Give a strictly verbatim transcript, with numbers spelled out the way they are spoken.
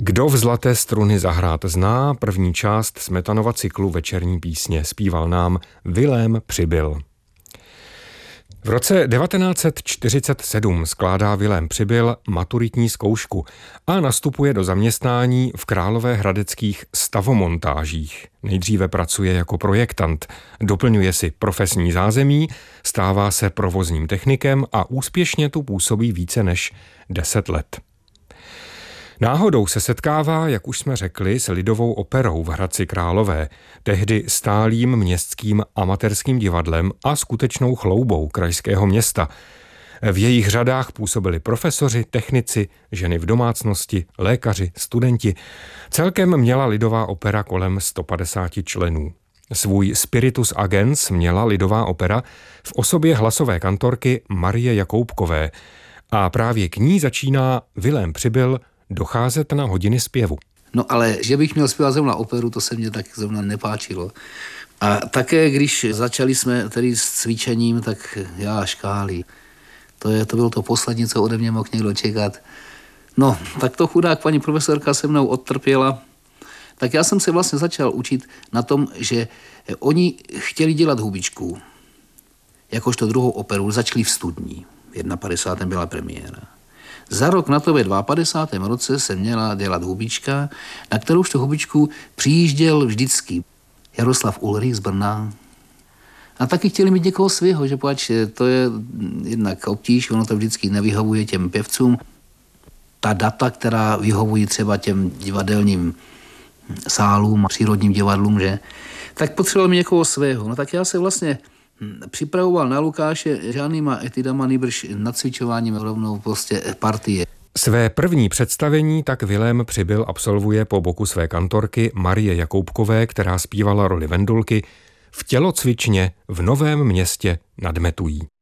Kdo v zlaté struny zahrát zná, první část Smetanova cyklu Večerní písně zpíval nám Vilém Přibyl. V roce devatenáct set čtyřicet sedm skládá Vilém Přibyl maturitní zkoušku a nastupuje do zaměstnání v královéhradeckých stavomontážích. Nejdříve pracuje jako projektant, doplňuje si profesní zázemí, stává se provozním technikem a úspěšně tu působí více než deset let. Náhodou se setkává, jak už jsme řekli, s lidovou operou v Hradci Králové, tehdy stálým městským amatérským divadlem a skutečnou chloubou krajského města. V jejich řadách působili profesoři, technici, ženy v domácnosti, lékaři, studenti. Celkem měla lidová opera kolem sto padesát členů. Svůj spiritus agens měla lidová opera v osobě hlasové kantorky Marie Jakoubkové a právě k ní začíná Vilém Přibyl docházet na hodiny zpěvu. No ale že bych měl zpívat zrovna operu, to se mně tak zrovna nepáčilo. A také, když začali jsme tedy s cvičením, tak já škály. To, je, to bylo to poslední, co ode mě mohl někdo čekat. No, tak to chudák paní profesorka se mnou odtrpěla. Tak já jsem se vlastně začal učit na tom, že oni chtěli dělat Hubičku. Jakožto druhou operu začali v Studni. V padesátém prvním byla premiéra. Za rok na to ve padesátém druhém roce se měla dělat Hubička, na kterou to Hubičku přijížděl vždycky Jaroslav Ulrich z Brna. A taky chtěli mít někoho svého, že páč, to je jednak obtíž, ono to vždycky nevyhovuje těm pěvcům. Ta data, která vyhovují třeba těm divadelním sálům, přírodním divadlům, že, tak potřeboval mi někoho svého. No tak já se vlastně připravoval na Lukáše žádnýma etidama, nýbrž nacvičováním rovnou prostě partie. Své první představení tak Vilém Přibyl absolvuje po boku své kantorky Marie Jakoubkové, která zpívala roli Vendulky v tělocvičně v Novém Městě nad Metují.